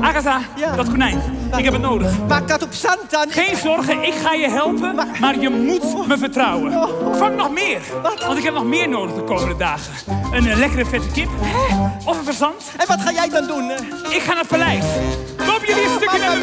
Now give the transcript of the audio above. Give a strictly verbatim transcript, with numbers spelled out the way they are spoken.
Agatha, Ja. dat konijn. Ik heb het nodig. Maak dat op zand dan. Geen zorgen, ik ga je helpen, Maar- maar je moet me vertrouwen. Oh. Vang nog meer, Wat? want ik heb nog meer nodig de komende dagen. Een eh, lekkere vette kip, of een verzand. En wat ga jij dan doen? eh? Ik ga naar het paleis. Loop jullie een stukje naar